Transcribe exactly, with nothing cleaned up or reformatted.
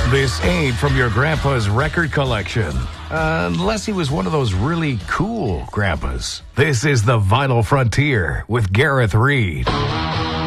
This ain't from your grandpa's record collection. Uh, unless he was one of those really cool grandpas. This is The Vinyl Frontier with Gareth Reed.